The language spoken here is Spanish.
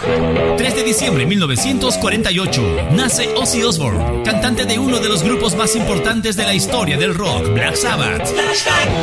3 de diciembre de 1948, nace Ozzy Osbourne, cantante de uno de los grupos más importantes de la historia del rock, Black Sabbath.